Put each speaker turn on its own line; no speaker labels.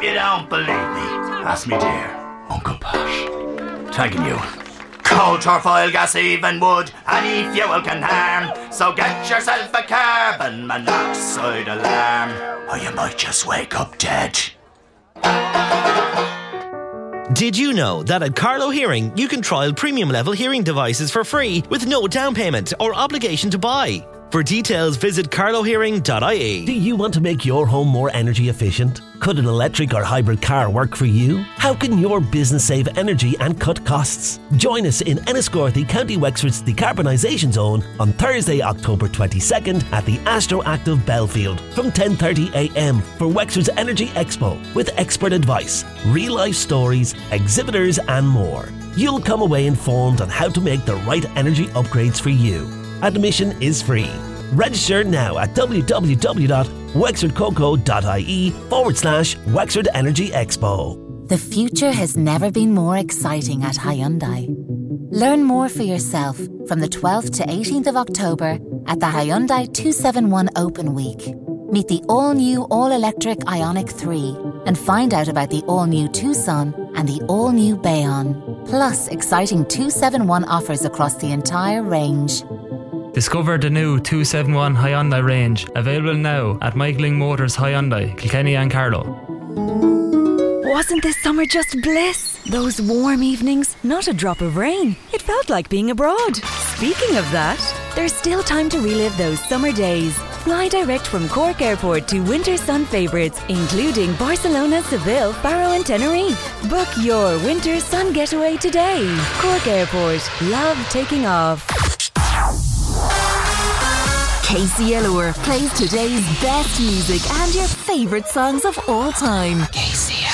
you don't believe me, ask me dear Uncle Pat. Thanking you. Coal, turf, gas, even wood, any fuel can harm. So get yourself a carbon monoxide alarm, or you might just wake up dead.
Did you know that at Carlo Hearing you can trial premium level hearing devices for free with no down payment or obligation to buy? For details, visit carlohearing.ie.
Do you want to make your home more energy efficient? Could an electric or hybrid car work for you? How can your business save energy and cut costs? Join us in Enniscorthy, County Wexford's Decarbonisation Zone on Thursday, October 22nd at the Astroactive Belfield from 10:30am for Wexford's Energy Expo with expert advice, real-life stories, exhibitors and more. You'll come away informed on how to make the right energy upgrades for you. Admission is free. Register now at www.wexfordcoco.ie/Wexford Energy Expo.
The future has never been more exciting at Hyundai. Learn more for yourself from the 12th to 18th of October at the Hyundai 271 Open Week. Meet the all-new all-electric Ioniq 3 and find out about the all-new Tucson and the all-new Bayon. Plus exciting 271 offers across the entire range.
Discover the new 271 Hyundai range, available now at Michaeling Motors Hyundai, Kilkenny and Carlow.
Wasn't this summer just bliss? Those warm evenings, not a drop of rain. It felt like being abroad. Speaking of that, there's still time to relive those summer days. Fly direct from Cork Airport to winter sun favourites, including Barcelona, Seville, Faro and Tenerife. Book your winter sun getaway today. Cork Airport. Love taking off. KCLR plays today's best music and your favourite songs of all time. KCLR.